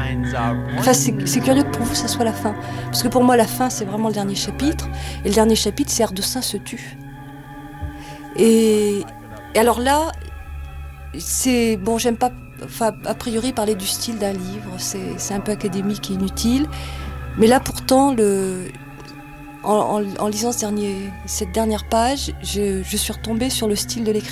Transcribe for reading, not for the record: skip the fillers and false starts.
Enfin, c'est curieux que pour vous, ça soit la fin. Parce que pour moi, la fin, c'est vraiment le dernier chapitre. Et le dernier chapitre, c'est Ardossin se tue. Et alors là, c'est... Bon, j'aime pas, enfin, a priori, parler du style d'un livre. C'est un peu académique et inutile. Mais là, pourtant, en lisant cette dernière page, je suis retombée sur le style de l'écriture.